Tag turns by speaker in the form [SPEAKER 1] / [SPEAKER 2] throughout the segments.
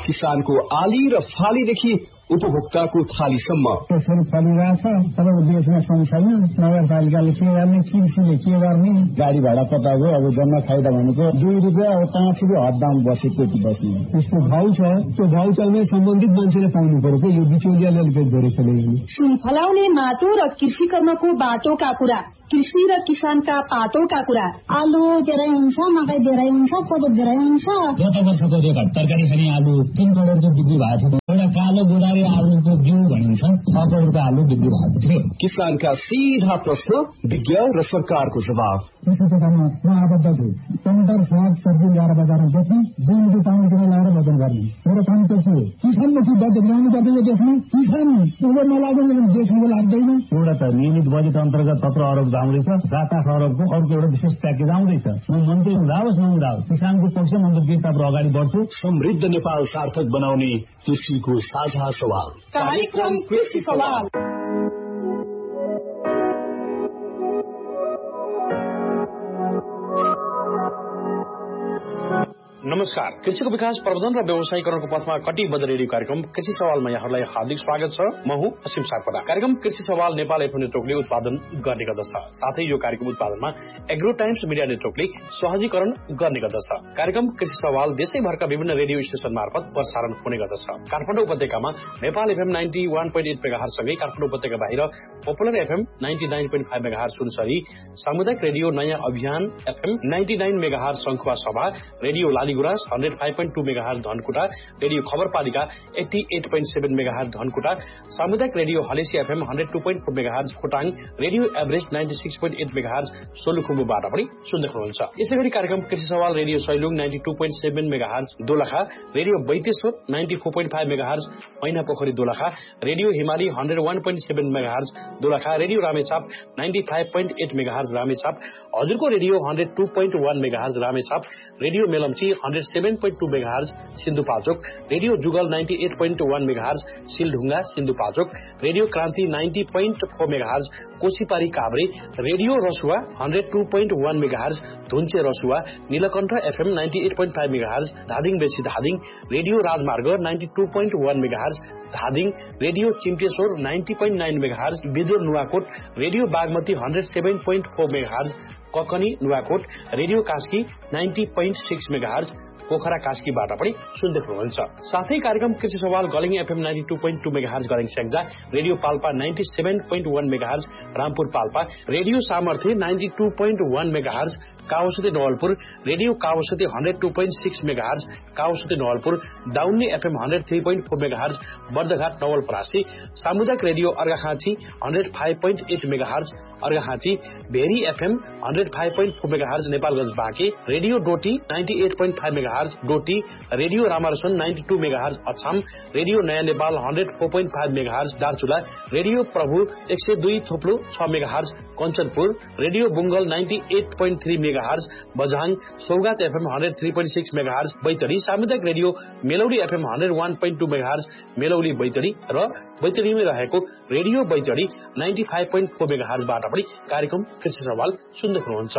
[SPEAKER 1] किसानको आली र फालीदेखि उपभोक्ताको थालीसम्म
[SPEAKER 2] त्यसरी फलिरहेछ। तर देशमा सम छैन, नगरपालिकाले के गर्ने, कृषिले के गर्ने,
[SPEAKER 3] गाडी भाडा कताको अब जम्मा फाइदा भनेको 2 रुपियाँ अब 5 रुपियाँ हददाम बसे त्यति बस्ने।
[SPEAKER 2] त्यसको भाउ छ, त्यो भाउ चाहिँ सम्बन्धित मान्छेले पाउनु पर्यो कि यो बिचौलियाले अलिकति धेरै खेलेको।
[SPEAKER 4] सुन फलाउने माटो र कृषि कर्मको बाटोका कुरा, कृषि र किसानका पाटोका कुरा।
[SPEAKER 5] आलु धेरै हुन्छ, मकै धेरै हुन्छ, कोदो धेरै हुन्छ।
[SPEAKER 6] गत वर्षको रेकर्ड तरकारी खाने आलु 3 करोडको बिक्री भएको छ। एउटा कालो गोदारी आलुको बिउ भनिन्छ 6 करोडको आलु बिक्री भएको थियो।
[SPEAKER 1] किसानका सीधा प्रश्न, विज्ञ र सरकारको जवाब।
[SPEAKER 2] कृषि क्षेत्रमा म आबद्ध छु। टमाटर, साग सब्जी ल्याएर बजारमा बेच्ने, जुन दुकानतिर ल्याएर वजन गर्ने। मेरो काम के थियो? किसानले बजेट ल्याउनु पर्छ। यो देशमा किसान उबर नलाग्ने देशको लाग्दैन।
[SPEAKER 6] एउटा त नियमित बजेट अन्तर्गत 17 अरब आउँदैछ, 7-8 अरबको अर्को एउटा विशेष प्याकेज आउँदैछ। म मन्त्री हुँदाओस् नहुँदाओस् किसानको पक्षमा म गिरताप अगाडि बढ्छु।
[SPEAKER 1] समृद्ध नेपाल सार्थक बनाउने कृषिको साझा सवाल,
[SPEAKER 4] कार्यक्रम कृषि सवाल।
[SPEAKER 7] नमस्कार। कृषिको विकास, प्रवर्धन र व्यवसायीकरणको पथमा कटिबद्ध रेडियो कार्यक्रम कृषि सवालमा यहाँहरूलाई हार्दिक स्वागत छ। म हुँ असीम सापकोटा। कार्यक्रम कृषि सवाल नेपाल एफएम नेटवर्कले उत्पादन गर्ने गर्दछ। साथै यो कार्यक्रम उत्पादनमा एग्रो टाइम्स मिडिया नेटवर्कले सहजीकरण गर्ने गर्दछ। कार्यक्रम कृषि सवाल देशैभरका विभिन्न रेडियो स्टेशन मार्फत प्रसारण हुने गर्दछ। काठमाडौँ उपत्यकामा नेपाल एफएम 91.8 मेगाहर्ज सँगै काठमाडौँ उपत्यका बाहिर पपुलर एफएम 99.5 मेगाहर्ज सुनसरी, सामुदायिक रेडियो नयाँ अभियान एफएम 99 मेगाहर्ज शंखुवा सभा, radio Laligurans 105.2 megahertz Dhankuta, radio खबरपालिका 88.7 megahertz Dhankuta, सामुदायिक radio Halesi FM 102.4 megahertz Khotang, radio average 96.8 megahertz सोलुखुम्बुबाट पनि सुन्दै हुनुहुन्छ। यसैगरी कार्यक्रम कृषि सवाल radio Sailung 92.7 megahertz Dolakha, radio Baiteshwar 94.5 megahertz मैनापोखरी Dolakha, radio हिमाली 101.7 megahertz Dolakha, radio Ramechhap 95.8 megahertz Ramechhap, हजुरको radio 102.1 megahertz Ramechhap, radio Melamchi 107.2 megahertz Sindhupalchok, radio जुगल 98.1 मेगाहर्ज सिलढुङ्गा सिन्धुपाल्चोक, रेडियो क्रान्ति 90.4 megahertz कोशीपारी Kavre, radio Rasuwa 102.1 megahertz धुन्चे Rasuwa, Neelkanth FM 98.5 megahertz Dhading बेसी धादिङ, रेडियो राजमार्ग 92.1 megahertz Dhading, radio चिम्टेश्वर 90.9 megahertz बिजोर Nuwakot, radio Bagmati 107.4 megahertz Kakani Nuwakot, radio Kaski 90.6 megahertz Pokhara कास्कीबाट पनि सुन्दै हुनुहुन्छ। साथै कार्यक्रम कृषि सवाल गलिङ FM 92.2 megahertz गलिङ Syangja, radio Palpa 97.1 megahertz Rampur Palpa, radio सामर्थ्य 92.1 megahertz काउसुते Nawalpur, radio काउसुते 102.6 megahertz काउसुते Nawalpur, दाउन्ने एफएम 103.4 मेगाहर्ज बर्दघाट नवलपरासी, सामुदायिक radio Arghakhanchi 105.8 megahertz Arghakhanchi, very FM 105.4 megahertz Nepalgunj Banke, radio Doti 98.5 megahertz Doti, radio रामारसन 92 megahertz Achham, radio नयाँ नेपाल 104.5 मेगाहर्ज दार्चुला, रेडियो प्रभु 102.6 megahertz Kanchanpur, radio बुङ्गल 98.3 megahertz Bajhang, सौगात एफएम 103.6 मेगाहर्ज बैतडी, सामुदायिक radio मेलौडी FM 101.2 megahertz Melauli Baitadi र बैतडीमै रहेको रेडियो बैतडी 95.4 मेगाहर्जबाट पनि कार्यक्रम कृषि सवाल सुन्दै हुनुहुन्छ।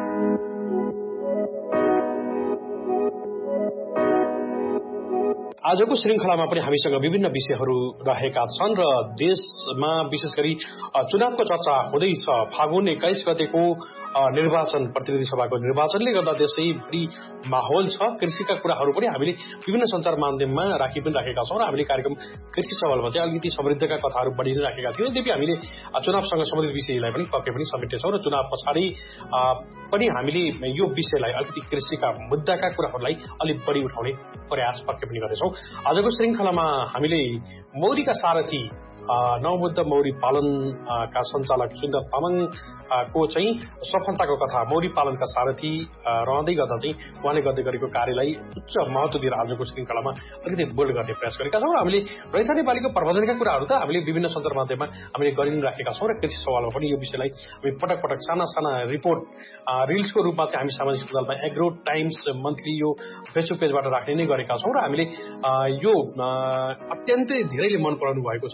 [SPEAKER 7] आजको श्रृंखलामा पनि हामीसँग विभिन्न विषयहरू रहेका छन् र देशमा विशेष गरी चुनावको चर्चा हुँदैछ। फागुन 21 गतेको निर्वाचन, प्रतिनिधि सभाको निर्वाचनले गर्दा देशैभरि माहौल छ। कृषिका कुराहरू पनि हामीले विभिन्न सञ्चार माध्यममा राखि पनि राखेका छौँ र हामीले कार्यक्रम कृषि सवालमा चाहिँ अलिकति समृद्धका कथाहरू बढी नै राखेका थियौँ। यद्यपि हामीले चुनावसँग सम्बन्धित विषयलाई पनि पक्कै पनि समेटेछौँ र चुनाव पछाडि पनि हामीले यो विषयलाई अलिकति कृषिका मुद्दाका कुराहरूलाई अलिक बढी उठाउने प्रयास पक्कै पनि गर्नेछौँ। आजको श्रृंखलामा हामीले मौरीका सारथी नवबुद्ध मौरी पालनका सञ्चालक सुन्दर तामाङको चाहिँ सफलताको कथा, मौरी पालनका सारथी रहँदै गर्दा चाहिँ उहाँले गर्दै गरेको कार्यलाई उच्च महत्व दिएर आजको श्रृङ्खलामा अलिकति बोल्ड गर्ने प्रयास गरेका छौँ। हामीले रैथाने नेपालीको प्रबन्धनका कुराहरू त हामीले विभिन्न सञ्चार माध्यममा हामीले गरि नै राखेका छौँ र कृषि सवालमा पनि यो विषयलाई हामी पटक पटक साना साना रिपोर्ट रिल्सको रूपमा चाहिँ हामी सामाजिक सञ्जालमा एग्रो टाइम्स मन्थली यो फेसबुक पेजबाट राख्ने नै गरेका छौँ र हामीले यो अत्यन्तै धेरैले मन पराउनु भएको छ। छोटा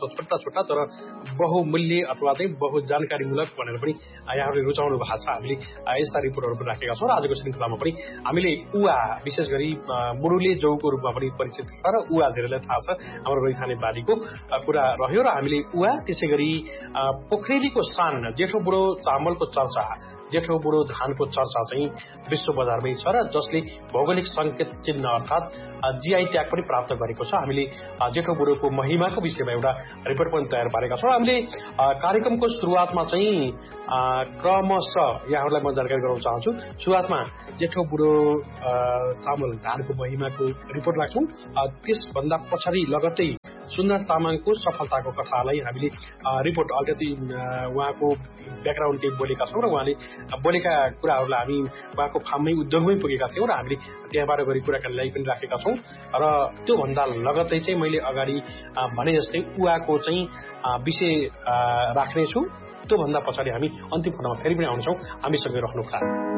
[SPEAKER 7] छुट्टा तर बहुमूल्य अथवा चाहिँ बहुजानकारीमूलक भनेर पनि यहाँहरूले रुचाउनु भएको छ। हामीले यस्ता रिपोर्टहरू पनि राखेका छौँ र आजको श्रृङ्खलामा पनि हामीले उवा विशेष गरी मुडुले जौको रूपमा पनि परिचित छ र उवा धेरैलाई थाहा छ हाम्रो रैथाने बालीको कुरा रह्यो र हामीले उवा त्यसै गरी पोखरेलीको सान जेठो बुढो चामलको चर्चा जेठो बुढो धानको चर्चा चाहिँ विश्व बजारमै छ र जसले भौगोलिक संकेत चिन्ह अर्थात् जीआई ट्याग पनि प्राप्त गरेको छ। हामीले जेठो बुढोको महिमाको विषयमा एउटा रिपोर्ट पनि तयार पारेका छौँ। हामीले कार्यक्रमको सुरुवातमा चाहिँ क्रमशः यहाँहरूलाई म जानकारी गराउन चाहन्छु। सुरुवातमा जेठो बुढो चामल धानको महिमाको रिपोर्ट राख्छौँ। त्यसभन्दा पछाडि लगत्तै सुन्दर तामाङको सफलताको कथालाई हामीले रिपोर्ट अलिकति उहाँको ब्याकग्राउन्ड केही बोलेका छौँ र उहाँले बोलेका कुराहरूलाई हामी उहाँको फार्ममै उद्योगमै पुगेका थियौँ र हामीले त्यहाँबाट गरी कुराकानीलाई पनि राखेका छौँ र त्योभन्दा लगत्तै चाहिँ मैले अगाडि भने जस्तै उहाँको चाहिँ विषय राख्नेछु। त्योभन्दा पछाडि हामी अन्तिम खण्डमा फेरि पनि आउनेछौँ। हामीसँगै रहनुहोला।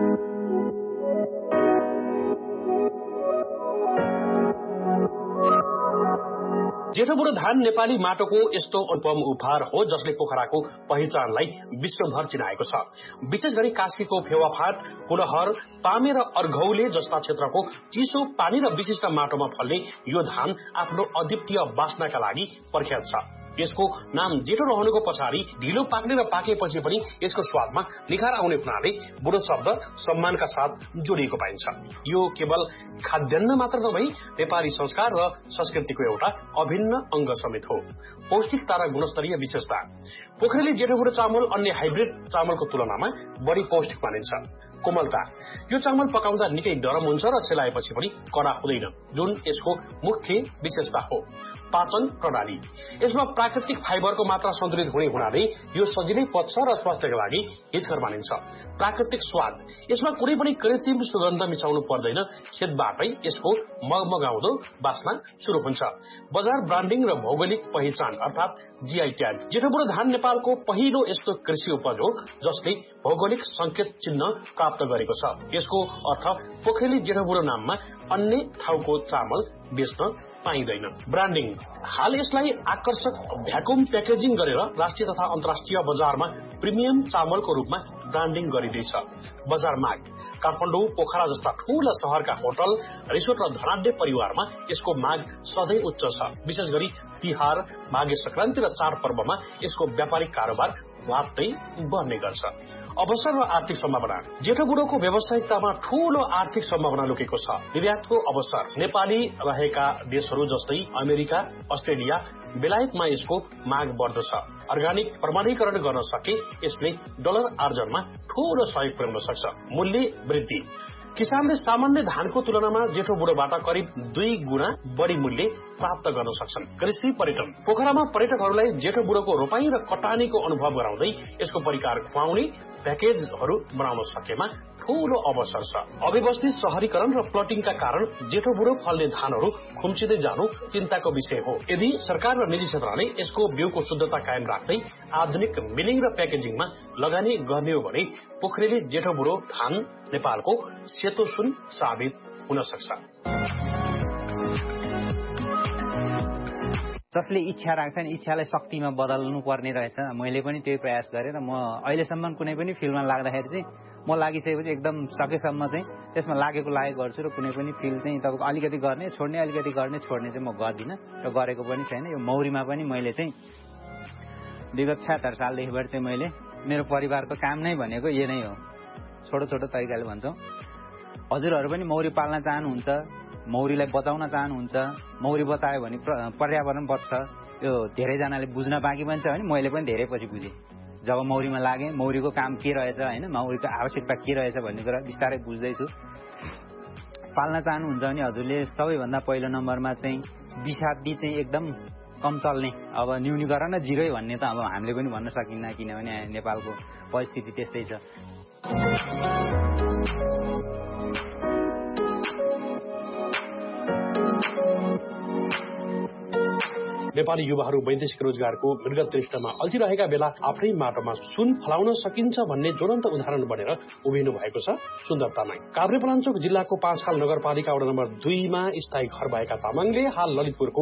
[SPEAKER 7] जेठो बुढो धान नेपाली माटोको यस्तो अनुपम उपहार हो जसले पोखराको पहिचानलाई विश्वभर चिनाएको छ। विशेष गरी कास्कीको फेवाफाट, कुलहर, पामे र अर्घौले जस्ता क्षेत्रको चिसो पानी र विशिष्ट माटोमा फल्ने यो धान आफ्नो अद्वितीय वासनाका लागि प्रख्यात छ। यसको नाम जेठो रहनुको पछाडि ढिलो पाक्ने र पाकेपछि पनि यसको स्वादमा निखार आउने हुनाले बुढो शब्द सम्मानका साथ जोडिएको पाइन्छ। यो केवल खाद्यान्न मात्र नभई नेपाली संस्कार र संस्कृतिको एउटा अभिन्न अंग समेत हो। पौष्टिकता र गुणस्तरीय विशेषता। पोखरेली जेठो बुढो चामल अन्य हाइब्रिड चामलको तुलनामा बढी पौष्टिक मानिन्छ। कोमलता। यो चामल पकाउँदा निकै नरम हुन्छ र सेलाएपछि पनि कडा हुँदैन, जुन यसको मुख्य विशेषता हो। पाचन प्रणाली। यसमा प्राकृतिक फाइबरको मात्रा सन्तुलित हुने हुनाले यो सजिलै पच्छ र स्वास्थ्यका लागि हितकर मानिन्छ। प्राकृतिक स्वाद। यसमा कुनै पनि कृत्रिम सुगन्ध मिसाउनु पर्दैन, खेतबाटै यसको मगमगाउँदो बास्ना शुरू हुन्छ। बजार ब्रान्डिङ र भौगोलिक पहिचान अर्थात् जीआई ट्याग। जेठो बुढो धान नेपालको पहिलो यस्तो कृषि उपज हो जसले भौगोलिक संकेत चिन्ह प्राप्त गरेको छ। यसको अर्थ पोखरेली जेठो बुढो नाममा अन्य ठाउँको चामल बेच्न पाइँदैन। ब्रान्डिङ। हाल यसलाई आकर्षक भ्याकुम प्याकेजिङ गरेर राष्ट्रिय तथा अन्तर्राष्ट्रिय बजारमा प्रिमियम चामलको रूपमा ब्रान्डिङ गरिँदैछ। बजार माग। काठमाडौँ, पोखरा जस्ता ठूला शहरका होटल, रिसोर्ट र धनाढ्य परिवारमा यसको माग सधैँ उच्च छ। विशेष गरी तिहार, माघे संक्रान्ति र चाडपर्वमा यसको व्यापारिक कारोबार वात्तै बढ्ने गर्छ। अवसर र आर्थिक सम्भावना। जेठो बुढोको व्यावसायिकतामा ठूलो आर्थिक सम्भावना लुकेको छ। निर्यातको अवसर। नेपाली रहेका देशहरू जस्तै अमेरिका, अस्ट्रेलिया, बेलायतमा यसको माग बढ्दो छ। अर्ग्यानिक प्रमाणीकरण गर्न सके यसले डलर आर्जनमा ठूलो सहयोग पुर्याउन सक्छ। मूल्य वृद्धि। किसानले सामान्य धानको तुलनामा जेठो बुढोबाट करिब 2 गुणा बढी मूल्य प्राप्त गर्न सक्छन्। कृषि पर्यटन। पोखरामा पर्यटकहरूलाई जेठो बुढोको रोपाई र कटानीको अनुभव गराउँदै यसको परिकार खुवाउने प्याकेजहरू बनाउन सकेमा ठूलो अवसर छ। अव्यवस्थित शहरीकरण र प्लटिङका कारण जेठो बुढो फल्ने धानहरू खुम्चिँदै जानु चिन्ताको विषय हो। यदि सरकार र निजी क्षेत्रले यसको बिउको शुद्धता कायम राख्दै आधुनिक मिलिङ र प्याकेजिङमा लगानी गर्ने हो भने पोखरेली जेठो बुढो धान नेपालको सेतो सुन साबित हुन सक्छ।
[SPEAKER 8] जसले इच्छा राख्छन् इच्छालाई शक्तिमा बदल्नु पर्ने रहेछ। मैले पनि त्यही प्रयास गरेँ र म अहिलेसम्म कुनै पनि फिल्डमा लाग्दाखेरि चाहिँ म लागिसकेपछि एकदम सकेसम्म चाहिँ त्यसमा लागेको गर्छु र कुनै पनि फिल्ड चाहिँ तपाईँको अलिकति गर्ने छोड्ने अलिकति गर्ने छोड्ने चाहिँ म गर्दिनँ र गरेको पनि छैन। यो मौरीमा पनि मैले चाहिँ विगत 76 सालदेखिबाट चाहिँ मैले मेरो परिवारको काम नै भनेको यो नै हो। छोटो छोटो तरिकाले भन्छौँ। हजुरहरू पनि मौरी पाल्न चाहनुहुन्छ, मौरीलाई बचाउन चाहनुहुन्छ, मौरी बचायो भने पर्यावरण बच्छ। यो धेरैजनाले बुझ्न बाँकी पनि छ भने मैले पनि धेरै पछि बुझेँ। जब मौरीमा लागेँ, मौरीको काम के रहेछ होइन, मौरीको आवश्यकता के रहेछ भन्ने कुरा बिस्तारै बुझ्दैछु। पाल्न चाहनुहुन्छ भने हजुरले सबैभन्दा पहिलो नम्बरमा चाहिँ विषादी चाहिँ एकदम कम चल्ने, अब न्यूनीकरण र जिरै भन्ने त अब हामीले पनि भन्न सकिन्न, किनभने नेपालको परिस्थिति त्यस्तै छ।
[SPEAKER 7] नेपाली युवाहरू वैदेशिक रोजगारको मृगत तृष्णामा अल्झिरहेका बेला आफ्नै माटोमा सुन फलाउन सकिन्छ भन्ने ज्वलन्त उदाहरण बनेर उभिनु भएको छ सुन्दर तामाङ। काभ्रेपलाञ्चोक जिल्लाको 5 खाल नगरपालिका वडा नम्बर 2 मा स्थायी घर भएका तामाङले हाल ललितपुरको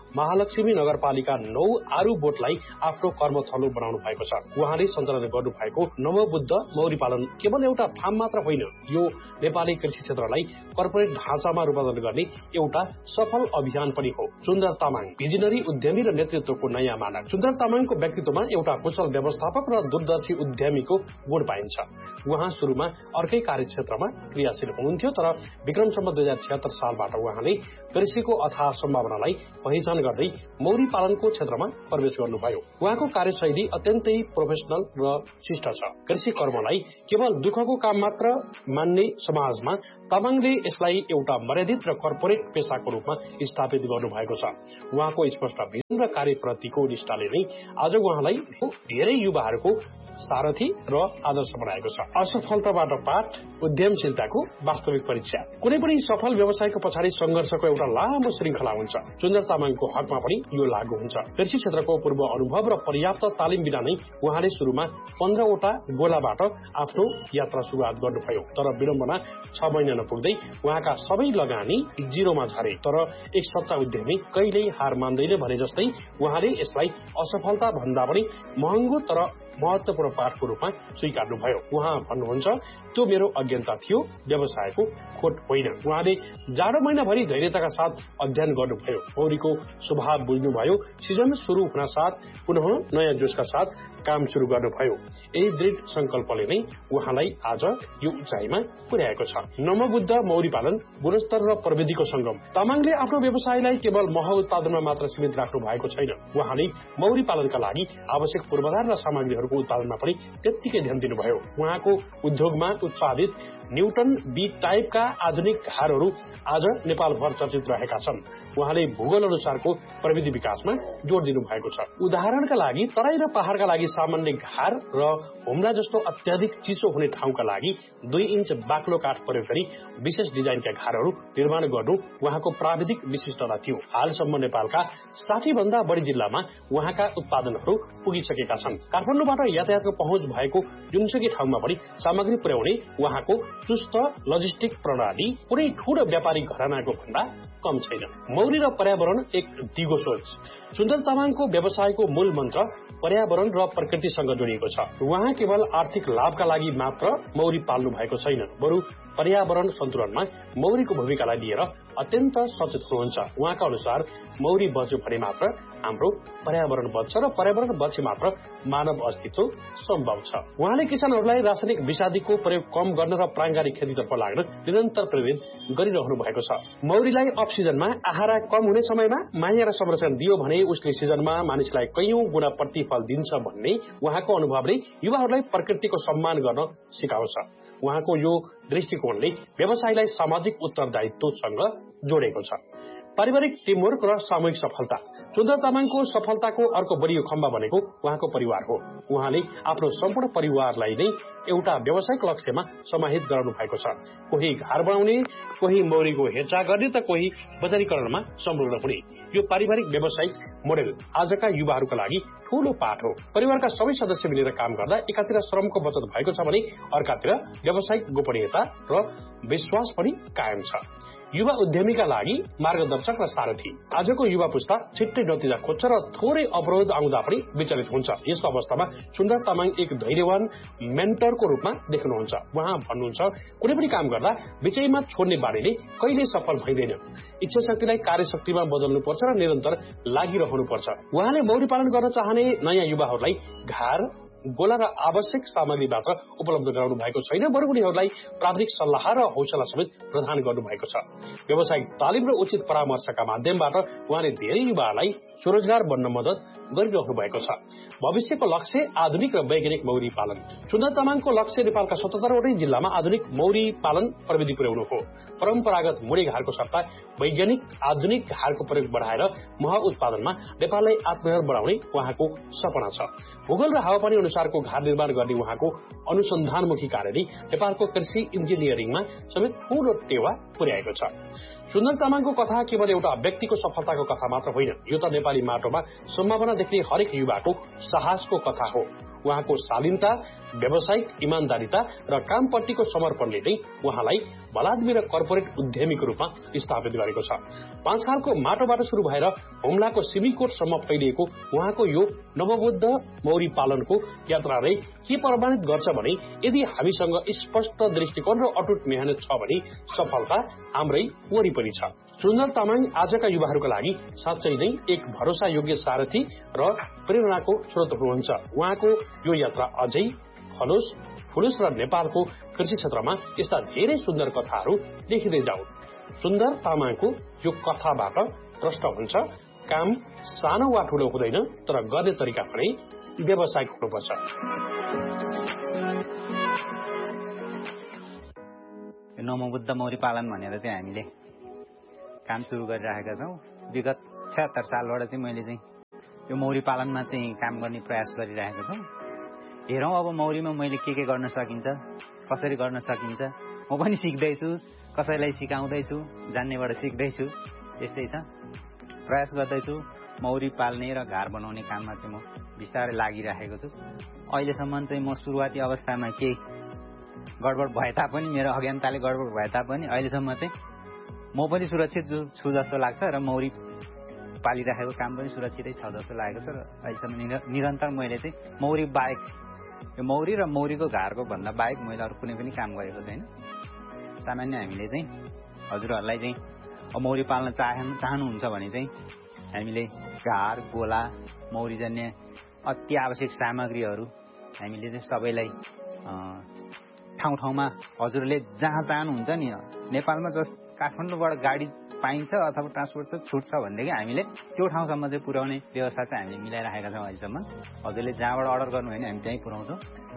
[SPEAKER 7] महालक्ष्मी नगरपालिका 9 आरू बोटलाई आफ्नो कर्मथलो बनाउनु भएको छ। उहाँले सञ्चालन गर्नु भएको नवबुद्ध मौरी पालन केवल एउटा फार्म मात्र होइन, यो नेपाली कृषि क्षेत्रलाई कर्पोरेट ढाँचामा रूपान्तरण गर्ने एउटा सफल अभियान पनि हो। सुन्दर तामाङ भिजनरी उद्यमी र नेतृत्वको नयाँ मानक। सुन्दर तामाङको व्यक्तित्वमा एउटा कुशल व्यवस्थापक र दूरदर्शी उद्यमीको गुण पाइन्छ। उहाँ सुरुमा अर्कै कार्यक्षेत्रमा क्रियाशील हुनुहुन्थ्यो, तर विक्रमसम्म 2076 सालबाट उहाँले कृषिको अथाह सम्भावनालाई पहिचान गर्दै मौरी पालनको क्षेत्रमा प्रवेश गर्नुभयो। उहाँको कार्यशैली अत्यन्तै प्रोफेसनल र शिष्ट छ। कृषि कर्मलाई केवल दुःखको काम मात्र मान्ने समाजमा तामाङले यसलाई एउटा मर्यादित र कर्पोरेट पेसाको रूपमा स्थापित गर्नुभएको छ। उहाँको स्पष्ट भिजन र कार्यप्रतिको निष्ठाले नै आज उहाँलाई धेरै युवाहरूको सारथी र आदर्श बनाएको छ। असफलताबाट पाठ, उद्यमशीलताको वास्तविक परीक्षा। कुनै पनि सफल व्यवसायको पछाडि संघर्षको एउटा लामो श्रृंखला हुन्छ। सुन्दर तामाङको हकमा पनि यो लागू हुन्छ। कृषि क्षेत्रको पूर्व अनुभव र पर्याप्त तालिम बिना नै उहाँले सुरुमा 15 वटा गोलाबाट आफ्नो यात्रा सुरुवात गर्नुभयो, तर विडम्बना 6 महिना नपुग्दै उहाँका सबै लगानी जिरोमा झरे। तर एक सच्चा उद्यमी कहिल्यै हार मान्दैन भने जस्तै उहाँले यसलाई असफलता भन्दा पनि महँगो तर महत्वपूर्ण पाठको रूपमा स्वीकार्नुभयो। उहाँ भन्नुहुन्छ, त्यो मेरो अज्ञानता थियो, व्यवसायको खोट होइन। उहाँले जाडो महिनाभरि धैर्यताका साथ अध्ययन गर्नुभयो, मौरीको स्वभाव बुझ्नुभयो, सिजन शुरू हुन साथ पुनः नयाँ जोशका साथ काम शुरू गर्नुभयो। यही दृढ संकल्पले नै उहाँलाई आज यो उचाइमा पुर्याएको छ। नवबुद्ध मौरी पालन गुणस्तर र प्रविधिको संगम। तामाङले आफ्नो व्यवसायलाई केवल मह उत्पादनमा मात्र सीमित राख्नु भएको छैन। उहाँले मौरी पालनका लागि आवश्यक पूर्वाधार र सामग्रीहरूको उत्पादनमा पनि त्यत्तिकै ध्यान दिनुभयो। उहाँको उद्योगमा उत्पादित न्यूटन बी टाइपका आधुनिक घारहरू आज नेपालभर चर्चित रहेका छन्। उहाँले भूगोल अनुसारको प्रविधि विकासमा जोड़ दिनु भएको छ। उदाहरणका लागि तराई र पहाड़का लागि सामान्य घार र हुम्ला जस्तो अत्याधिक चिसो हुने ठाउँका लागि 2 इन्च बाक्लो काठ प्रयोग गरी विशेष डिजाइनका घारहरू निर्माण गर्नु उहाँको प्राविधिक विशिष्टता थियो। हालसम्म नेपालका 60 भन्दा बढी जिल्लामा उहाँका उत्पादनहरू पुगिसकेका छन्। काठमाडौँबाट यातायातको पहुँच भएको जुनसुकै ठाउँमा पनि सामग्री पुर्याउने उहाँको चुस्त लजिस्टिक प्रणाली कुनै ठूलो व्यापारिक घरानाको भन्दा कम छैन। मौरी र पर्यावरण एक दिगो सोच। सुन्दर तामाङको व्यवसायको मूल मन्त्र पर्यावरण र प्रकृतिसँग जोडिएको छ। उहाँ केवल आर्थिक लाभका लागि मात्र मौरी पाल्नु भएको छैन, बरु पर्यावरण सन्तुलनमा मौरीको भूमिकालाई लिएर अत्यन्त सचेत हुनुहुन्छ। उहाँका अनुसार मौरी बच्यो भने मात्र हाम्रो पर्यावरण बच्छ र पर्यावरण बचे मात्र मानव अस्तित्व सम्भव छ। उहाँले किसानहरूलाई रासायनिक विषादीको प्रयोग कम गर्न र प्राङ्गारिक खेतीतर्फ लाग्न निरन्तर प्रेरित गरिरहनु भएको छ। मौरीलाई अफ सिजनमा आहारा कम हुने समयमा माया र संरक्षण दियो भने उसले सिजनमा मानिसलाई कैयौं गुणा प्रतिफल दिन्छ भन्ने उहाँको अनुभवले युवाहरूलाई प्रकृतिको सम्मान गर्न सिकाउँछ। उहाँको यो दृष्टिकोणले व्यवसायलाई सामाजिक उत्तरदायित्वसँग जोडेको छ। पारिवारिक टिमवर्क र सामूहिक सफलता। सुन्दर तामाङको सफलताको अर्को बलियो खम्बा भनेको उहाँको परिवार हो। उहाँले आफ्नो सम्पूर्ण परिवारलाई नै एउटा व्यावसायिक लक्ष्यमा समाहित गराउनु भएको छ। कोही घर बनाउने, कोही मौरीको हेरचाह गर्ने त कोही बजारीकरणमा सम्पूर्ण हुने। यो पारिवारिक व्यावसायिक मोडेल आजका युवाहरूका लागि ठूलो पाठ हो। परिवारका सबै सदस्य मिलेर काम गर्दा एकातिर श्रमको बचत भएको छ भने अर्कातिर व्यावसायिक गोपनीयता र विश्वास पनि कायम छ। युवा उद्यमीका लागि मार्गदर्शक र सारथी। आजको युवा पुस्ता छिट्टै नतिजा खोज्छ र थोरै अवरोध आउँदा पनि विचलित हुन्छ। यस्तो अवस्थामा सुन्दर तामाङ एक धैर्यवान मेन्टरको रूपमा देख्नुहुन्छ। उहाँ भन्नुहुन्छ, कुनै पनि काम गर्दा विचयमा छोड्ने बानीले कहिले सफल भइदैन। इच्छा शक्तिलाई कार्यशक्तिमा बदल्नुपर्छ र निरन्तर लागिरहनुपर्छ। उहाँले मौरी पालन गर्न चाहने नयाँ युवाहरूलाई घार, गोला र आवश्यक सामग्री मात्र उपलब्ध गराउनु भएको छैन, बरु उनीहरूलाई प्राविधिक सल्लाह र हौसला समेत प्रदान गर्नु भएको छ। व्यावसायिक तालिम र उचित परामर्शका माध्यमबाट उहाँले धेरै युवाहरूलाई स्वरोजगार बन्न मद्दत गरिरहनु भएको छ। भविष्यको लक्ष्य आधुनिक र वैज्ञानिक मौरी पालन। सुन्दर तामाङको लक्ष्य नेपालका 77 वटै जिल्लामा आधुनिक मौरी पालन प्रविधि पुर्याउनु हो। परम्परागत मुडे घारको सट्टा वैज्ञानिक आधुनिक घारको प्रयोग बढाएर मह उत्पादनमा नेपाललाई आत्मनिर्भर बनाउने उहाँको सपना छ। भूगोल र हावापानी अनुसारको घार निर्माण गर्ने उहाँको अनुसन्धानमुखी कार्यले नेपालको कृषि इन्जिनियरिङमा समेत ठूलो टेवा पुर्याएको छ। सुन्दर तामाङको कथा केवल एउटा व्यक्तिको सफलताको कथा मात्र होइन, यो त नेपाली माटोमा सम्भावना देख्ने हरेक युवाको साहसको कथा हो। उहाँको शालीनता, व्यावसायिक इमान्दारिता र कामप्रतिको समर्पणले नै उहाँलाई बलादमी र कर्पोरेट उद्यमीको रूपमा स्थापित गरेको छ। 5 सालको माटोबाट शुरू भएर हुम्लाको सिमीकोटसम्म फैलिएको उहाँको यो नवबुद्ध मौरी पालनको यात्राले के प्रमाणित गर्छ भने यदि हामीसँग स्पष्ट दृष्टिकोण र अटुट मेहनत छ भने सफलता हाम्रै वरिपरि छ। सुन्दर तामाङ आजका युवाहरूका लागि साँच्चै नै एक भरोसायोग्य सारथी र प्रेरणाको स्रोत हुनुहुन्छ। उहाँको यो यात्रा अझै फलोस् फुलोस् र नेपालको कृषि क्षेत्रमा यस्ता धेरै सुन्दर कथाहरू लेखिँदै जाउन्। सुन्दर तामाङको यो कथाबाट प्रश्न हुन्छ, काम सानो वा ठूलो हुँदैन, तर गर्ने तरिका पनि व्यावसायिक हुनुपर्छ।
[SPEAKER 8] नवबुद्ध मौरी पालन भनेर चाहिँ हामीले काम सुरु गरिरहेका छौँ। विगत 76 सालबाट चाहिँ मैले चाहिँ यो मौरी पालनमा चाहिँ काम गर्ने प्रयास गरिरहेको छु। हेरौँ अब मौरीमा मैले के गर्न सकिन्छ, कसरी गर्न सकिन्छ। म पनि सिक्दैछु, कसैलाई सिकाउँदैछु, जान्नेबाट सिक्दैछु, यस्तै छ। प्रयास गर्दैछु। मौरी पाल्ने र घर बनाउने काममा चाहिँ म बिस्तारै लागिरहेको छु। अहिलेसम्म चाहिँ म सुरुवाती अवस्थामा केही गडबड भए तापनि, मेरो अज्ञानताले गडबड भए तापनि अहिलेसम्म चाहिँ म पनि सुरक्षित छु जस्तो लाग्छ र मौरी पालिरहेको काम पनि सुरक्षितै छ जस्तो लागेको छ। र अहिलेसम्म निरन्तर मैले चाहिँ मौरी बाहेक, यो मौरी र मौरीको घरको भन्दा बाहेक मैले अरू कुनै पनि काम गरेको छैन। सामान्य हामीले चाहिँ हजुरहरूलाई चाहिँ मौरी पाल्न चाहनुहुन्छ भने चाहिँ हामीले घर, गोला, मौरीजन्य अति आवश्यक सामग्रीहरू हामीले चाहिँ सबैलाई ठाउँ ठाउँमा हजुरले जहाँ चाहनुहुन्छ नि, नेपालमा काठमाडौँबाट गाडी पाइन्छ अथवा ट्रान्सपोर्ट छुट छ भनेदेखि हामीले त्यो ठाउँसम्म चाहिँ पुर्याउने व्यवस्था चाहिँ हामीले मिलाइराखेका छौँ अहिलेसम्म। हजुरले जहाँबाट अर्डर गर्नु होइन हामी त्यहीँ पुर्याउँछौँ।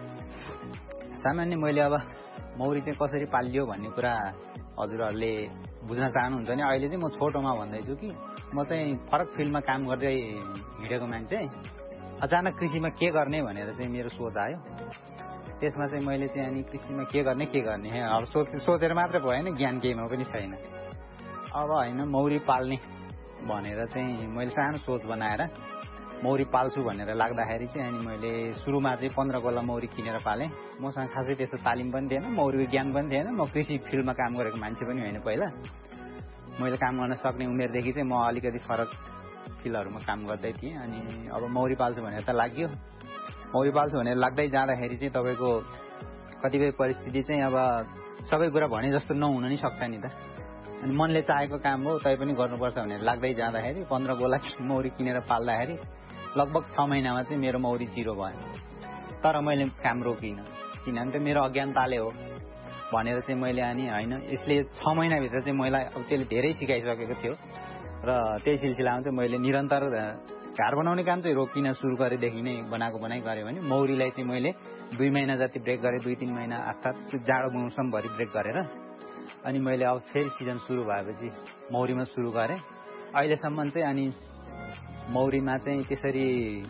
[SPEAKER 8] सामान्य मैले अब मौरी चाहिँ कसरी पालियो भन्ने कुरा हजुरहरूले बुझ्न चाहनुहुन्छ भने अहिले चाहिँ म छोटोमा भन्दैछु कि म चाहिँ फरक फिल्डमा काम गर्दै हिँडेको मान्छे, अचानक कृषिमा के गर्ने भनेर चाहिँ मेरो सोच आयो। त्यसमा चाहिँ मैले चाहिँ अनि कृषिमा के गर्ने अब सोचेर मात्र भएन, ज्ञान केहीमा पनि छैन। अब होइन मौरी पाल्ने भनेर चाहिँ मैले सानो सोच बनाएर मौरी पाल्छु भनेर लाग्दाखेरि चाहिँ अनि मैले सुरुमा चाहिँ 15 गोला मौरी किनेर पालेँ। मसँग खासै त्यस्तो तालिम पनि थिएन, मौरीको ज्ञान पनि थिएन। म कृषि फिल्डमा काम गरेको मान्छे पनि होइन पहिला। मैले काम गर्न सक्ने उमेरदेखि चाहिँ म अलिकति फरक फिल्डहरूमा काम गर्दै थिएँ। अनि अब मौरी पाल्छु भनेर त लाग्यो। मौरी पाल्छु भनेर लाग्दै जाँदाखेरि चाहिँ तपाईँको कतिपय परिस्थिति चाहिँ अब सबै कुरा भने जस्तो नहुन नि सक्छ नि त। अनि मनले चाहेको काम हो तै पनि गर्नुपर्छ भनेर लाग्दै जाँदाखेरि 15 गोला मौरी किनेर पाल्दाखेरि लगभग 6 महिनामा चाहिँ मेरो मौरी जिरो भयो। तर मैले काम रोकिनँ, किनभने त मेरो अज्ञानताले हो भनेर चाहिँ मैले अनि होइन यसले 6 महिनाभित्र चाहिँ मलाई अब त्यसले धेरै सिकाइसकेको थियो। र त्यही सिलसिलामा चाहिँ मैले निरन्तर घर बनाउने काम चाहिँ रोकिन सुरु गरेदेखि नै बनाई गरेँ भने मौरीलाई चाहिँ मैले 2 महिना जति ब्रेक गरेँ, 2-3 महिना अर्थात् त्यो जाडो मौसमभरि ब्रेक गरेर अनि मैले अब फेरि सिजन सुरु भएपछि मौरीमा सुरु गरेँ। अहिलेसम्म चाहिँ अनि मौरीमा चाहिँ त्यसरी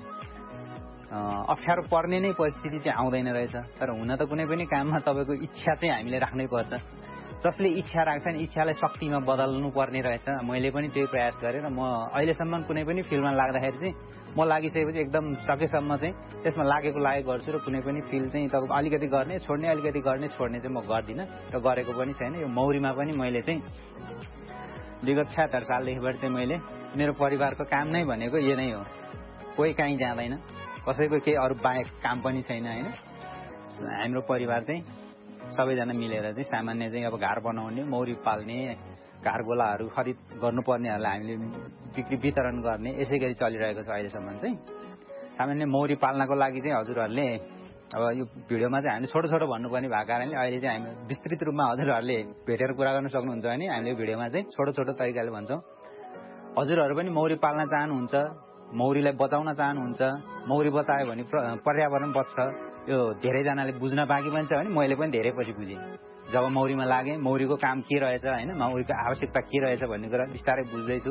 [SPEAKER 8] अप्ठ्यारो पर्ने नै परिस्थिति चाहिँ आउँदैन रहेछ। तर हुन त कुनै पनि काममा तपाईँको इच्छा चाहिँ हामीले राख्नै पर्छ। जसले इच्छा राख्छ नि इच्छालाई शक्तिमा बदल्नु पर्ने रहेछ। मैले पनि त्यही प्रयास गरेँ र म अहिलेसम्म कुनै पनि फिल्डमा लाग्दाखेरि चाहिँ म लागिसकेपछि एकदम सकेसम्म चाहिँ त्यसमा लागेको गर्छु र कुनै पनि फिल्ड चाहिँ तपाईँको अलिकति गर्ने छोड्ने अलिकति गर्ने छोड्ने चाहिँ म गर्दिनँ र गरेको पनि छैन। यो मौरीमा पनि मैले चाहिँ विगत 76 सालदेखिबाट चाहिँ मैले मेरो परिवारको काम नै भनेको यो नै हो। कोही कहीँ जाँदैन, कसैको केही अरू बाहेक काम पनि छैन होइन। हाम्रो परिवार चाहिँ सबैजना मिलेर चाहिँ सामान्य चाहिँ अब घर बनाउने, मौरी पाल्ने, घर गोलाहरू खरिद गर्नुपर्नेहरूलाई हामीले बिक्री वितरण गर्ने, यसै गरी चलिरहेको छ अहिलेसम्म चाहिँ। सामान्य मौरी पाल्नको लागि चाहिँ हजुरहरूले अब यो भिडियोमा चाहिँ हामीले छोटो छोटो भन्नुपर्ने भएको कारणले अहिले चाहिँ हामी विस्तृत रूपमा हजुरहरूले भेटेर कुरा गर्न सक्नुहुन्छ भने हामीले भिडियोमा चाहिँ छोटो छोटो तरिकाले भन्छौँ। हजुरहरू पनि मौरी पाल्न चाहनुहुन्छ, मौरीलाई बचाउन चाहनुहुन्छ, मौरी बचायो भने पर्यावरण बच्छ, यो धेरैजनाले बुझ्न बाँकी पनि छ भने मैले पनि धेरै पछि बुझेँ। जब मौरीमा लागेँ, मौरीको काम के रहेछ होइन, मौरीको आवश्यकता के रहेछ भन्ने कुरा बिस्तारै बुझ्दैछु।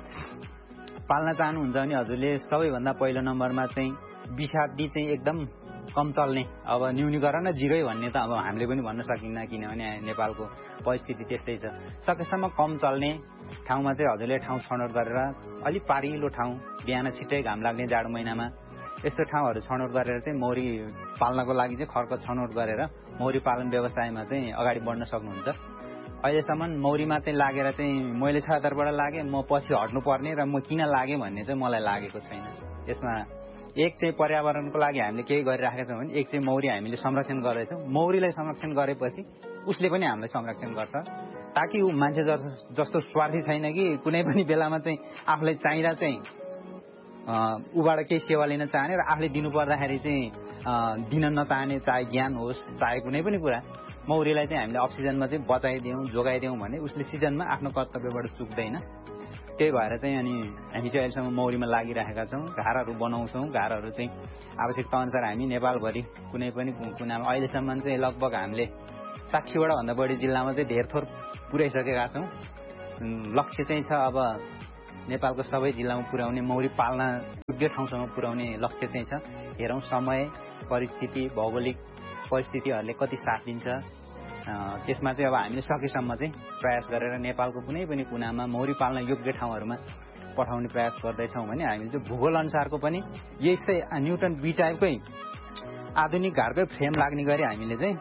[SPEAKER 8] पाल्न चाहनुहुन्छ भने हजुरले सबैभन्दा पहिलो नम्बरमा चाहिँ विषादी चाहिँ एकदम कम चल्ने, अब न्यूनीकरण र जिरै भन्ने त अब हामीले पनि भन्न सकिन्न किनभने नेपालको परिस्थिति त्यस्तै छ। सकेसम्म कम चल्ने ठाउँमा चाहिँ हजुरले ठाउँ छनौट गरेर अलिक पारिलो ठाउँ, बिहान छिट्टै घाम लाग्ने जाडो महिनामा यस्तो ठाउँहरू छनौट गरेर चाहिँ मौरी पाल्नको लागि चाहिँ खर्क छनौट गरेर मौरी पालन व्यवसायमा चाहिँ अगाडि बढ्न सक्नुहुन्छ। अहिलेसम्म मौरीमा चाहिँ लागेर चाहिँ मैले 76बाट लागेँ, म पछि हट्नुपर्ने र म किन लागेँ भन्ने चाहिँ मलाई लागेको छैन। यसमा एक चाहिँ पर्यावरणको लागि हामीले केही गरिराखेका छौँ भने एक चाहिँ मौरी हामीले संरक्षण गर्दैछौँ। मौरीलाई संरक्षण गरेपछि उसले पनि हामीलाई संरक्षण गर्छ, ताकि ऊ मान्छे जस्तो स्वार्थी छैन कि कुनै पनि बेलामा चाहिँ आफूलाई चाहिँदा चाहिँ ऊबाट केही सेवा लिन चाहने र आफूले दिनु पर्दाखेरि चाहिँ दिन नचाहने, चाहे ज्ञान होस् चाहे कुनै पनि कुरा। मौरीलाई चाहिँ हामीले अक्सिजनमा चाहिँ बचाइदिउँ जोगाइदिउँ भने उसले सिजनमा आफ्नो कर्तव्यबाट चुक्दैन। त्यही भएर चाहिँ अनि हामी चाहिँ अहिलेसम्म मौरीमा लागिरहेका छौँ। घरहरू बनाउँछौँ। घरहरू चाहिँ आवश्यकता अनुसार हामी नेपालभरि कुनै पनि कुनामा अहिलेसम्म चाहिँ लगभग हामीले 60वटा भन्दा बढी जिल्लामा चाहिँ धेरथोर पुर्याइसकेका छौँ। लक्ष्य चाहिँ छ अब नेपालको सबै जिल्लामा पुर्याउने, मौरी पाल्न योग्य ठाउँसम्म पुर्याउने लक्ष्य चाहिँ छ। हेरौँ समय, परिस्थिति, भौगोलिक परिस्थितिहरूले कति साथ दिन्छ। त्यसमा चाहिँ अब हामीले सकेसम्म चाहिँ प्रयास गरेर नेपालको कुनै पनि कुनामा मौरी पाल्न योग्य ठाउँहरूमा पठाउने प्रयास गर्दैछौँ भने हामीले चाहिँ भूगोल अनुसारको पनि यस्तै न्युटन बी टाइपकै आधुनिक घरकै फ्रेम लाग्ने गरी हामीले चाहिँ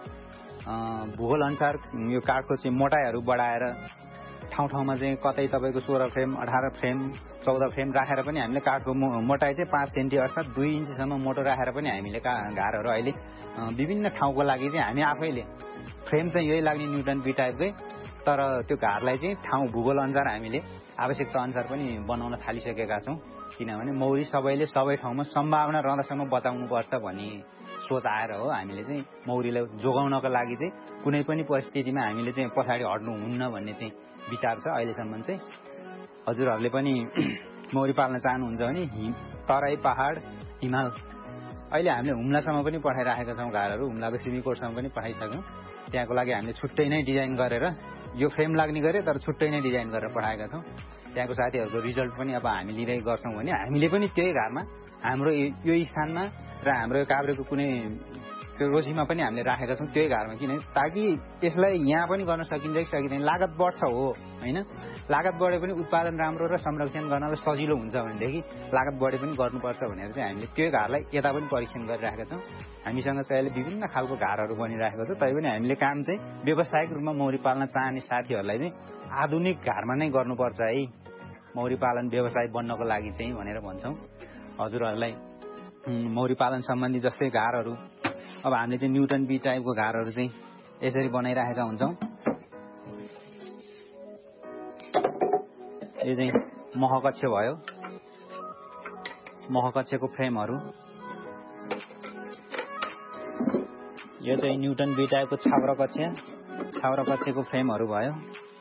[SPEAKER 8] भूगोल अनुसार यो काठको चाहिँ मोटाइहरू बढाएर ठाउँ चाहिँ कतै तपाईँको 16 फ्रेम 18 फ्रेम 14 फ्रेम राखेर पनि हामीले काठको मोटाइ चाहिँ 5 सेन्टी अर्थात् 2 इन्चसम्म मोटो राखेर पनि हामीले घरहरू अहिले विभिन्न ठाउँको लागि चाहिँ हामी आफैले फ्रेम चाहिँ यही लाग्ने न्युटन बी टाइपकै, तर त्यो घरलाई चाहिँ ठाउँ भूगोल अनुसार हामीले आवश्यकता अनुसार पनि बनाउन थालिसकेका छौँ। किनभने मौरी सबैले सबै ठाउँमा सम्भावना रहँदासम्म बचाउनुपर्छ भन्ने सोच आएर हो हामीले चाहिँ मौरीलाई जोगाउनको लागि चाहिँ कुनै पनि परिस्थितिमा हामीले चाहिँ पछाडि हट्नुहुन्न भन्ने चाहिँ विचार छ। अहिलेसम्म चाहिँ हजुरहरूले पनि मौरी पाल्न चाहनुहुन्छ भने तराई, पहाड, हिमाल, अहिले हामीले हुम्लासम्म पनि पठाइराखेका छौँ घरहरू। हुम्लाको सिमीकोटसम्म पनि पठाइसक्यौँ। त्यहाँको लागि हामीले छुट्टै नै डिजाइन गरेर यो फ्रेम लाग्ने गरे तर छुट्टै नै डिजाइन गरेर पठाएका छौँ। त्यहाँको साथीहरूको रिजल्ट पनि अब हामी लिँदै गर्छौँ भने हामीले पनि त्यही घरमा हाम्रो यो स्थानमा र हाम्रो काभ्रेको कुनै त्यो रोजीमा पनि हामीले राखेका छौँ त्यही घरमा। किन ताकि यसलाई यहाँ पनि गर्न सकिन्छ कि सकिँदैन, लागत बढ्छ हो होइन, लागत बढे पनि उत्पादन राम्रो र संरक्षण गर्नलाई सजिलो हुन्छ भनेदेखि लागत बढे पनि गर्नुपर्छ भनेर चाहिँ हामीले त्यो घरलाई यता पनि परीक्षण गरिराखेका छौँ। हामीसँग चाहिँ अहिले विभिन्न खालको घरहरू बनिरहेको छ। तैपनि हामीले काम चाहिँ व्यावसायिक रूपमा मौरी पाल्न चाहने साथीहरूलाई चाहिँ आधुनिक घरमा नै गर्नुपर्छ है मौरी पालन व्यवसाय बन्नको लागि चाहिँ भनेर भन्छौँ। हजुरहरूलाई मौरी पालन सम्बन्धी जस्तै घरहरू अब हामीले चाहिँ न्युटन बी टाइपको घरहरू चाहिँ यसरी बनाइराखेका हुन्छौँ। यो चाहिँ महकक्ष भयो, महकक्षको फ्रेमहरू। यो चाहिँ न्युटन बी टाइपको छाउराकक्षको फ्रेमहरू भयो।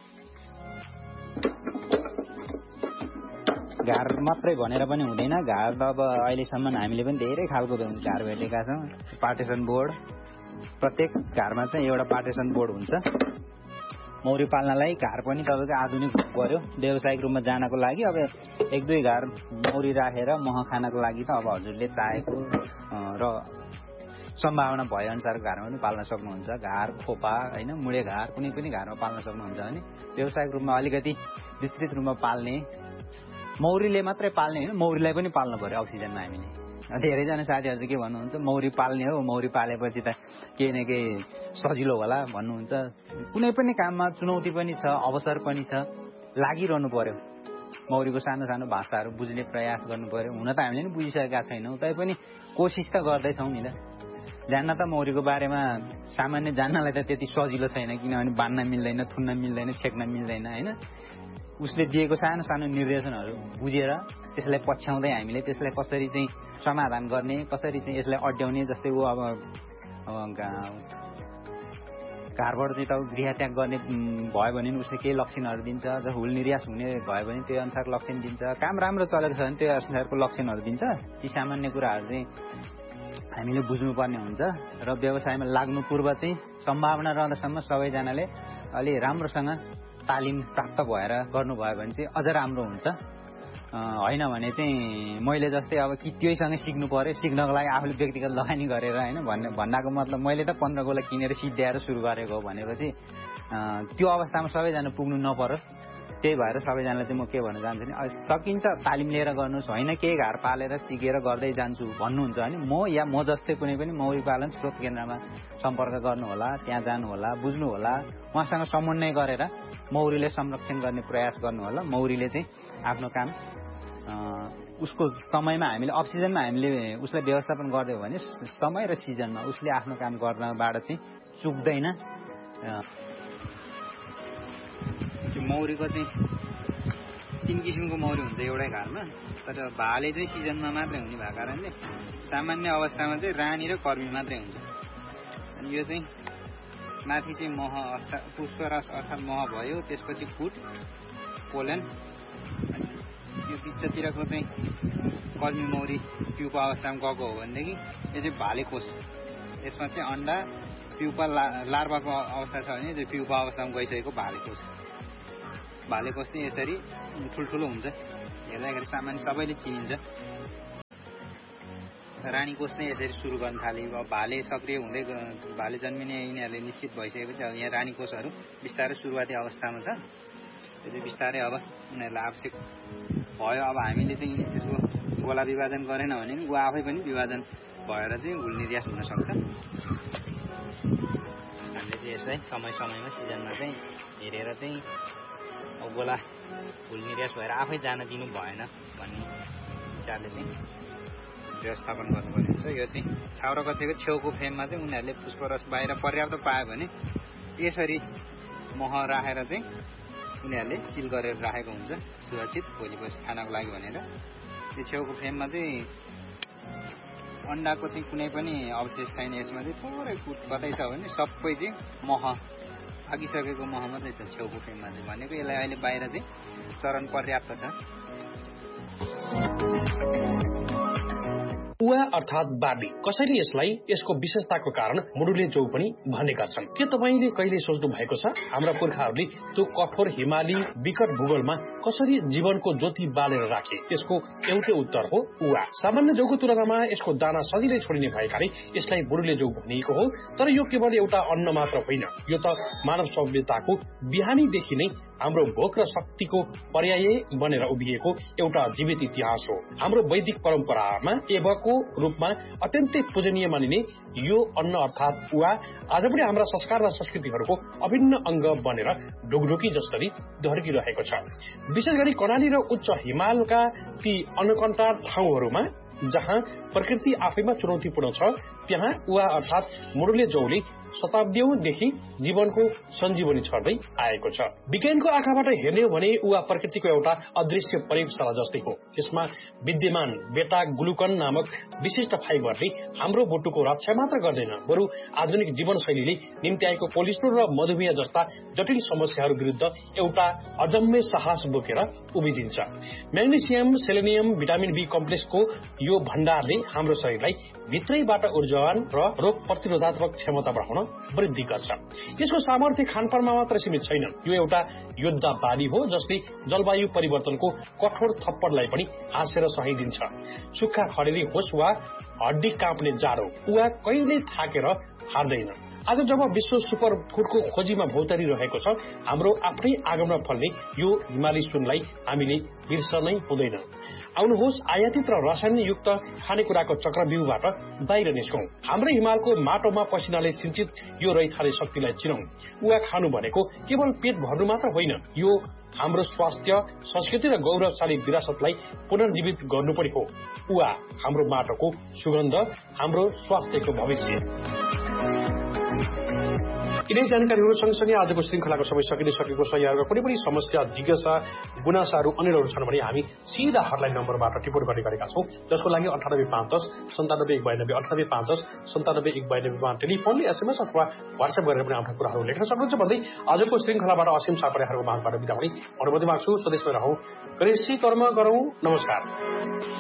[SPEAKER 8] घार मात्रै भनेर पनि हुँदैन, घार त अब अहिलेसम्म हामीले पनि धेरै खालको घार भेटेका छौँ। पार्टिसन बोर्ड, प्रत्येक घरमा चाहिँ एउटा पार्टिसन बोर्ड हुन्छ। मौरी पाल्नलाई घार पनि तपाईँको आधुनिक पर्यो व्यावसायिक रूपमा जानको लागि। अब 1-2 घार मौरी राखेर मह खानको लागि त अब हजुरले चाहेको र सम्भावना भए अनुसारको घरमा पनि पाल्न सक्नुहुन्छ। घार, खोपा होइन, मुडे घार कुनै पनि घरमा पाल्न सक्नुहुन्छ भने व्यावसायिक रूपमा अलिकति विस्तृत रूपमा पाल्ने, मौरीले मात्रै पाल्ने होइन, मौरीलाई पनि पाल्नु पर्यो अक्सिजनमा हामीले। धेरैजना साथीहरू चाहिँ के भन्नुहुन्छ, मौरी पाल्ने हो, मौरी पालेपछि त केही न केही सजिलो होला भन्नुहुन्छ। कुनै पनि काममा चुनौती पनि छ, अवसर पनि छ, लागिरहनु पर्यो। मौरीको सानो सानो भाषाहरू बुझ्ने प्रयास गर्नु पर्यो। हुन त हामीले पनि बुझिसकेका छैनौँ, तैपनि कोसिस त गर्दैछौँ नि त। जान्न त मौरीको बारेमा सामान्य जान्नलाई त त्यति सजिलो छैन, किनभने बान्न मिल्दैन, थुन्न मिल्दैन, छेक्न मिल्दैन होइन। उसले दिएको सानो सानो निर्देशनहरू बुझेर त्यसलाई पछ्याउँदै हामीले त्यसलाई कसरी चाहिँ समाधान गर्ने, कसरी चाहिँ यसलाई अड्याउने। जस्तै ऊ अब घरबाट चाहिँ त गृहत्याग गर्ने भयो भने उसले केही लक्षणहरू दिन्छ। जब हुल निर्यास हुने भयो भने त्यो अनुसार लक्षण दिन्छ। काम राम्रो चलेको छ भने त्यो अनुसारको लक्षणहरू दिन्छ। ती सामान्य कुराहरू चाहिँ हामीले बुझ्नुपर्ने हुन्छ र व्यवसायमा लाग्नु पूर्व चाहिँ सम्भावना रहँदासम्म सबैजनाले अलि राम्रोसँग तालिम प्राप्त भएर गर्नुभयो भने चाहिँ अझ राम्रो हुन्छ। होइन भने चाहिँ मैले जस्तै अब कि त्यहीसँग सिक्नु पर्यो, सिक्नको लागि आफूले व्यक्तिगत लगानी गरेर होइन भन्नाको मतलब मैले त 15 गोला किनेर सिद्ध्याएर सुरु गरेको हो भनेपछि त्यो अवस्थामा सबैजना पुग्नु नपरोस्। त्यही भएर सबैजनालाई चाहिँ म के भन्न चाहन्छु भने सकिन्छ तालिम लिएर गर्नुहोस्, होइन केही घर पालेर सिकेर गर्दै जान्छु भन्नुहुन्छ भने म या म जस्तै कुनै पनि मौरी पालन स्रोत केन्द्रमा सम्पर्क गर्नुहोला, त्यहाँ जानुहोला, बुझ्नुहोला, उहाँसँग समन्वय गरेर मौरीले संरक्षण गर्ने प्रयास गर्नुहोला। मौरीले चाहिँ आफ्नो काम उसको समयमा हामीले अफ सिजनमा हामीले उसलाई व्यवस्थापन गरिदियो भने समय र सिजनमा उसले आफ्नो काम गर्नबाट चाहिँ चुक्दैन। मौरीको चाहिँ 3 किसिमको मौरी हुन्छ एउटै घरमा, तर भाले चाहिँ सिजनमा मात्रै हुने भएको कारणले सामान्य अवस्थामा चाहिँ रानी र कर्मी मात्रै हुन्छ। अनि यो चाहिँ माथि चाहिँ मह पुष्परस अर्थात् मह भयो, त्यसपछि फुट पोलन, अनि यो बिचतिरको चाहिँ कर्मी मौरी प्युपा अवस्थामा गएको हो भनेदेखि यो चाहिँ भाले कोष। यसमा चाहिँ अन्डा प्युपा लार्भाको अवस्था छ भने त्यो प्युपा अवस्थामा गइसकेको भाले कोष। भाले कोष चाहिँ यसरी ठुल्ठुलो हुन्छ, हेर्दाखेरि सामान्य सबैले चिनिन्छ। रानी कोष चाहिँ यसरी सुरु गर्न थाले। अब भाले सक्रिय हुँदै भाले जन्मिने यिनीहरूले निश्चित भइसकेपछि अब यहाँ रानी कोषहरू बिस्तारै सुरुवाती अवस्थामा छ। त्यो चाहिँ बिस्तारै अब उनीहरूलाई आवश्यक भयो। अब हामीले चाहिँ यसको गोला विभाजन गरेन भने ऊ आफै पनि विभाजन भएर चाहिँ हुल निर्यास हुन सक्छ। हामीले चाहिँ यसलाई समय समयमा सिजनमा चाहिँ हेरेर चाहिँ अब गोला हुल निर्यास भएर आफै जान दिनु भएन भन्ने विचारले चाहिँ व्यवस्थापन गर्नुपर्ने हुन्छ। यो चाहिँ छाउरा कक्षको छेउको फ्रेममा चाहिँ उनीहरूले पुष्परस बाहिर पर्याप्त पायो भने यसरी मह राखेर चाहिँ उनीहरूले सिल गरेर राखेको हुन्छ सुरक्षित भोलिपछि खानको लागि भनेर। त्यो छेउको फ्रेममा चाहिँ अन्डाको चाहिँ कुनै पनि अवशेष छैन। यसमा चाहिँ थोरै कुट कतै छ भने सबै चाहिँ मह पाकिसकेको मह मात्रै छ छेउको फ्रेममा चाहिँ। भनेको यसलाई अहिले बाहिर चाहिँ चरण पर्याप्त छ।
[SPEAKER 7] उवा अर्थात् बाबी, कसैले यसलाई यसको विशेषताको कारण मुडुले जौ पनि भन्ने गर्छन्। के तपाईले कहिले सोच्नु भएको छ हाम्रा पुर्खाहरूले त्यो कठोर हिमाली विकट भूगोलमा कसरी जीवनको ज्योति बालेर राखे? यसको एउटै उत्तर हो उवा। सामान्य जौको तुलनामा यसको दाना सजिलै छोडिने भएकाले यसलाई मुडुले जौ भनिएको हो। तर यो केवल एउटा अन्न मात्र होइन, यो त मानव सभ्यताको बिहानीदेखि नै हाम्रो भोक र शक्तिको पर्याय बनेर उभिएको एउटा जीवित इतिहास हो। हाम्रो वैदिक परम्परामा एवको रूपमा अत्यन्तै पूजनीय मानिने यो अन्न अर्थात् उवा आज पनि हाम्रा संस्कार र संस्कृतिहरूको अभिन्न अंग बनेर ढुकढुकी जसरी धर्किरहेको छ। विशेष गरी कर्णाली र उच्च हिमालका ती अनकन्टा ठाउँहरूमा जहाँ प्रकृति आफैमा चुनौतीपूर्ण छ, त्यहाँ उवा अर्थात् मुडुले जौले शताब्दीौंदेखि जीवनको सञ्जीवनी छर्दै आएको छ। विज्ञानको आँखाबाट हेर्ने हो भने उवा प्रकृतिको एउटा अदृश्य प्रयोगशाला जस्तै हो। यसमा विद्यमान बेटा ग्लुकन नामक विशिष्ट फाइबरले हाम्रो बोटुको रक्षा मात्र गर्दैन, बरु आधुनिक जीवनशैलीले निम्त्याएको कोलेस्ट्रोल र मधुमेह जस्ता जटिल समस्याहरू विरुद्ध एउटा अजम्मे साहस बोकेर उभिदिन्छ। म्याग्नेसियम, सेलेनियम, भिटामिन बी कम्प्लेक्सको यो भण्डारले हाम्रो शरीरलाई भित्रैबाट ऊर्जावान र रोग प्रतिरोधात्मक क्षमता बढाउन वृद्धि गर्छ। यसको सामर्थ्य खानपानमा मात्र सीमित छैन, यो एउटा योद्धा बाली हो जसले जलवायु परिवर्तनको कठोर थप्पडलाई पनि हाँसेर सहिदिन्छ। सुक्खा खडेरी होस् वा हड्डी काँप्ने जाडो, उवा कहिले थाकेर हार्दैन। आज जब विश्व सुपर फुडको खोजीमा भौतारिरहेको छ, हाम्रो आफ्नै आँगनमा फल्ने यो हिमाली सुनलाई हामीले बिर्सनै हुँदैन। आउनुहोस् आयातित र रसायनयुक्त खानेकुराको चक्रव्यूहबाट बाहिर निस्कौं। हाम्रो हिमालको माटोमा पसिनाले सिंचित यो रैथाने शक्तिलाई चिनौं। उवा खानु भनेको केवल पेट भर्नु मात्र होइन, यो हाम्रो स्वास्थ्य, संस्कृति र गौरवशाली विरासतलाई पुनर्जीवित गर्नु पनि हो। उवा हाम्रो माटोको सुगन्ध, हाम्रो स्वास्थ्यको भविष्य। यिनै जानकारीहरू सँगसँगै आजको श्रृंखलाको समय सकिसकेको छ। यहाँका कुनै पनि समस्या, जिज्ञासा, गुनासाहरू अनिलहरू छन् भने हामी सीधा हटलाइन नम्बरबाट टिप्पणी गर्ने गरेका छौं, जसको लागि 98 510 97 192 98 510 97 192मा टेलिफोन, एसएमएस अथवा व्हाट्सएप गरेर पनि आफ्नो कुराहरू लेख्न सक्नुहुन्छ भन्दै आजको श्रृंखलाबाट असीम सापरेहरूको मागबाट बिदा हुने अनुमति माग्छु। स्वदेशमा रहौं, कृषि कर्म गरौं। नमस्कार।